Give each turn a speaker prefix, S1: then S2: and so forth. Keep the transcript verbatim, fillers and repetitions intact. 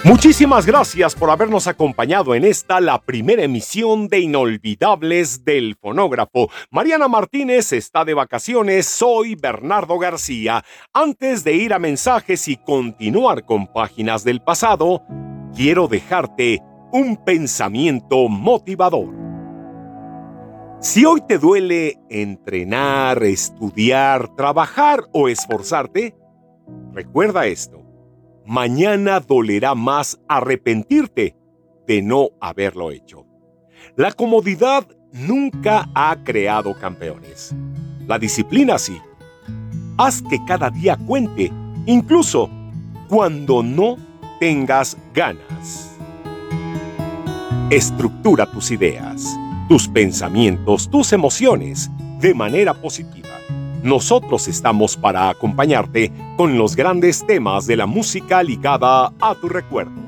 S1: Muchísimas gracias por habernos acompañado en esta, la primera emisión de Inolvidables del Fonógrafo. Mariana Martínez está de vacaciones, soy Bernardo García. Antes de ir a mensajes y continuar con páginas del pasado, quiero dejarte un pensamiento motivador. Si hoy te duele entrenar, estudiar, trabajar o esforzarte, recuerda esto. Mañana dolerá más arrepentirte de no haberlo hecho. La comodidad nunca ha creado campeones. La disciplina sí. Haz que cada día cuente, incluso cuando no tengas ganas. Estructura tus ideas, tus pensamientos, tus emociones de manera positiva. Nosotros estamos para acompañarte con los grandes temas de la música ligada a tu recuerdo.